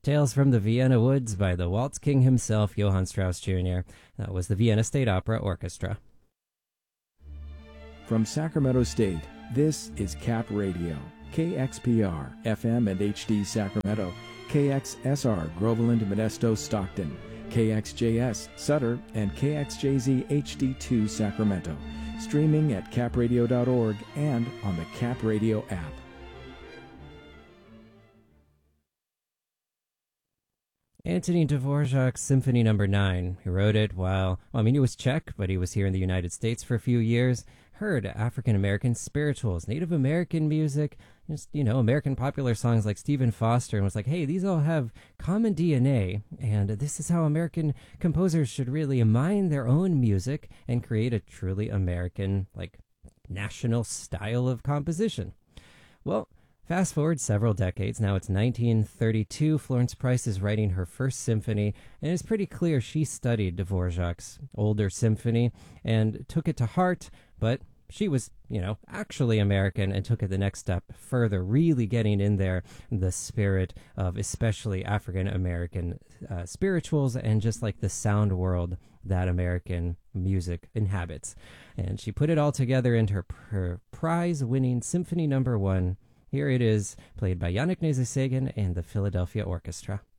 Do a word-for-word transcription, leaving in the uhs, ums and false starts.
Tales from the Vienna Woods by the Waltz King himself, Johann Strauss Junior That was the Vienna State Opera Orchestra. From Sacramento State, this is Cap Radio, K X P R, F M and H D Sacramento, K X S R, Groveland, Modesto, Stockton, K X J S, Sutter, and K X J Z H D two, Sacramento. Streaming at cap radio dot org and on the Cap Radio app. Anthony Dvorak's Symphony Number Nine. He wrote it while, well, I mean, he was Czech, but he was here in the United States for a few years. Heard African-American spirituals, Native American music, just, you know, American popular songs like Stephen Foster, and was like, hey, these all have common D N A, and this is how American composers should really mine their own music and create a truly American, like, national style of composition. Well, fast forward several decades, now it's nineteen thirty-two, Florence Price is writing her first symphony, and it's pretty clear she studied Dvorak's older symphony and took it to heart, but she was, you know, actually American and took it the next step further, really getting in there the spirit of especially African-American uh, spirituals and just like the sound world that American music inhabits. And she put it all together into her, her prize-winning Symphony Number One. Here it is, played by Yannick Nézet-Séguin and the Philadelphia Orchestra.